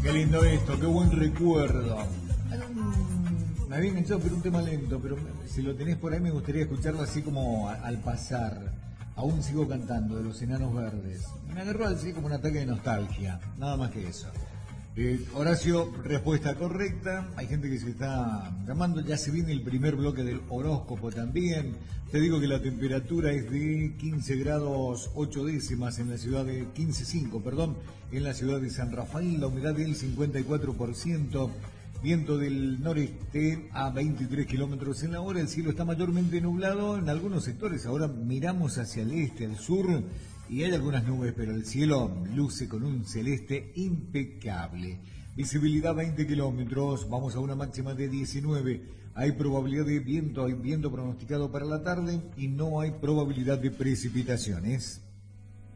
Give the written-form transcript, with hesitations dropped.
Qué lindo esto, qué buen recuerdo. Me había enganchado por un tema lento, pero si lo tenés por ahí me gustaría escucharlo así como al pasar. Aún sigo cantando de los Enanos Verdes. Me agarró así como un ataque de nostalgia, nada más que eso. Horacio, respuesta correcta. Hay gente que se está llamando. Ya se viene el primer bloque del horóscopo también. Te digo que la temperatura es de 15 grados 8 décimas en la ciudad de 15,5, perdón, en la ciudad de San Rafael. La humedad del 54%. Viento del noreste a 23 kilómetros en la hora. El cielo está mayormente nublado en algunos sectores. Ahora miramos hacia el este, al sur, y hay algunas nubes, pero el cielo luce con un celeste impecable. Visibilidad 20 kilómetros. Vamos a una máxima de 19. Hay probabilidad de viento, hay viento pronosticado para la tarde y no hay probabilidad de precipitaciones.